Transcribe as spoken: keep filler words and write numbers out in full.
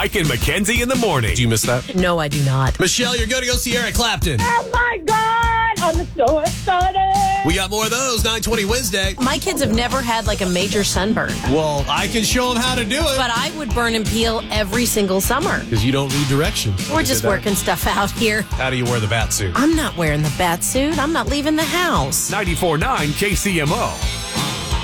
Mike and Mackenzie in the morning. Do you miss that? No, I do not. Michelle, you're going to go see Eric Clapton. Oh, my God. I'm so excited. We got more of those, nine twenty Wednesday. My kids have never had like a major sunburn, Well, I can show them how to do it. but I would burn and peel every single summer. Because you don't need directions. We're just working stuff out here. How do you wear the bat suit? I'm not wearing the bat suit. I'm not leaving the house. ninety-four point nine K C M O.